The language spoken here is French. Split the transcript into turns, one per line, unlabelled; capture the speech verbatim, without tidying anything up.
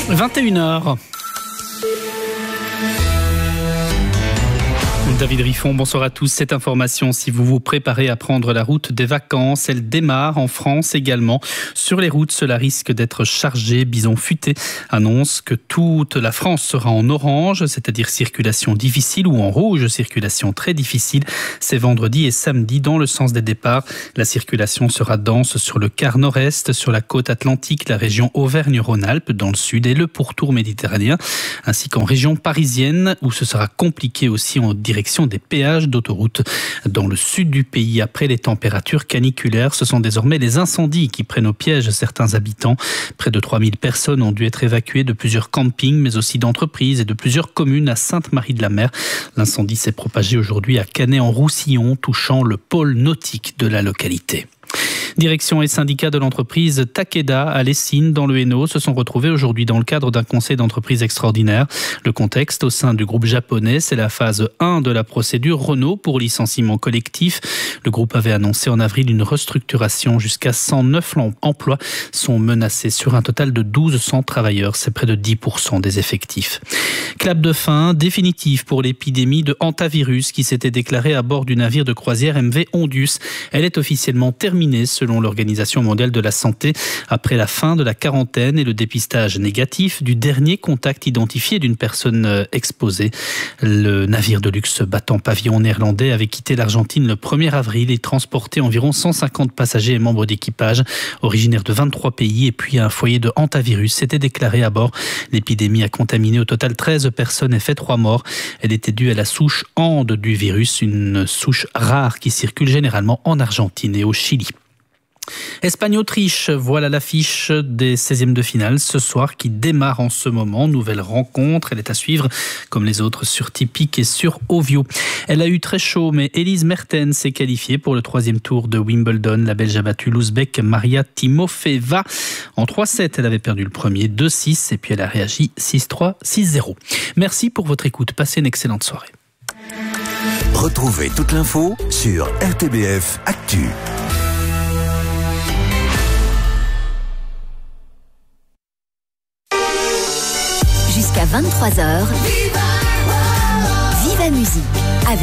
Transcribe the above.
vingt et une heures. David Riffon, bonsoir à tous. Cette information, si vous vous préparez à prendre la route des vacances, elle démarre en France également. Sur les routes, cela risque d'être chargé. Bison Futé annonce que toute la France sera en orange, c'est-à-dire circulation difficile, ou en rouge, circulation très difficile. C'est vendredi et samedi dans le sens des départs. La circulation sera dense sur le quart nord-est, sur la côte atlantique, la région Auvergne-Rhône-Alpes dans le sud et le pourtour méditerranéen, ainsi qu'en région parisienne où ce sera compliqué aussi en direction des péages d'autoroute. Dans le sud du pays, après les températures caniculaires, ce sont désormais les incendies qui prennent au piège certains habitants. Près de trois mille personnes ont dû être évacuées de plusieurs campings, mais aussi d'entreprises et de plusieurs communes à Sainte-Marie-de-la-Mer. L'incendie s'est propagé aujourd'hui à Canet-en-Roussillon, touchant le pôle nautique de la localité. Direction et syndicats de l'entreprise Takeda à Lessines dans le Hainaut se sont retrouvés aujourd'hui dans le cadre d'un conseil d'entreprise extraordinaire. Le contexte au sein du groupe japonais, c'est la phase un de la procédure Renault pour licenciement collectif. Le groupe avait annoncé en avril une restructuration. Jusqu'à cent neuf emplois sont menacés sur un total de mille deux cents travailleurs. C'est près de dix pour cent des effectifs. Clap de fin définitif pour l'épidémie de hantavirus qui s'était déclarée à bord du navire de croisière M V Ondus. Elle est officiellement terminée selon l'Organisation mondiale de la santé, après la fin de la quarantaine et le dépistage négatif du dernier contact identifié d'une personne exposée. Le navire de luxe battant pavillon néerlandais avait quitté l'Argentine le premier avril et transporté environ cent cinquante passagers et membres d'équipage originaires de vingt-trois pays, et puis un foyer de hantavirus s'était déclaré à bord. L'épidémie a contaminé au total treize personnes et fait trois morts. Elle était due à la souche Ande du virus, une souche rare qui circule généralement en Argentine et au Chili. Espagne-Autriche, voilà l'affiche des seizièmes de finale ce soir qui démarre en ce moment. Nouvelle rencontre, elle est à suivre comme les autres sur Tipic et sur Ovio. Elle a eu très chaud, mais Elise Mertens s'est qualifiée pour le troisième tour de Wimbledon. La Belge a battu l'Ouzbek Maria Timofeeva. En trois sept, elle avait perdu le premier, deux six, et puis elle a réagi six trois, six zéro. Merci pour votre écoute, passez une excellente soirée.
Retrouvez toute l'info sur R T B F Actu.
Jusqu'à vingt-trois heures, Viva Musique.